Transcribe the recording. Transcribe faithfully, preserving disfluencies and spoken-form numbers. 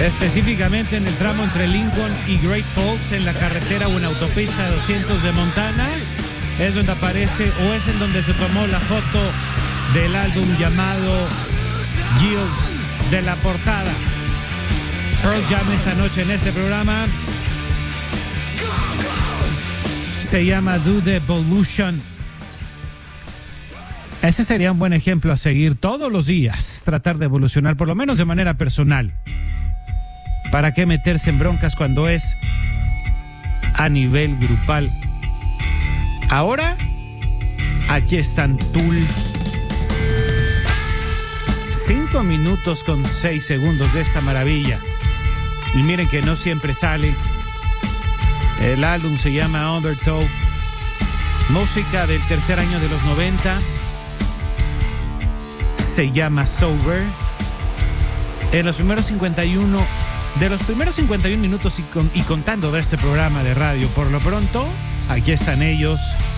específicamente en el tramo entre Lincoln y Great Falls, en la carretera o en autopista doscientos de Montana, es donde aparece o es en donde se tomó la foto del álbum llamado Yield de la portada. Pearl Jam esta noche en este programa se llama Do the Evolution. Ese sería un buen ejemplo a seguir todos los días, tratar de evolucionar por lo menos de manera personal. ¿Para qué meterse en broncas cuando es a nivel grupal? Ahora, aquí están Tool. Cinco minutos con seis segundos de esta maravilla. Y miren que no siempre sale. El álbum se llama Undertow. Música del tercer año de los noventa. Se llama Sober. En los primeros cincuenta y uno, de los primeros cincuenta y uno minutos y, con, y contando de este programa de radio, por lo pronto, aquí están ellos.